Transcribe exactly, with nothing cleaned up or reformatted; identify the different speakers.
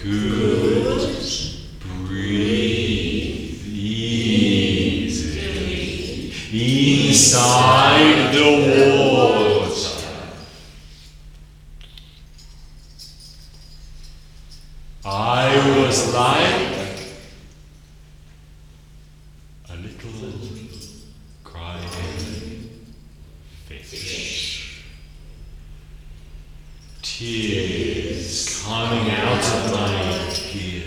Speaker 1: could breathe easily inside the water. I was like a little crying fish. Tears coming out of my ears.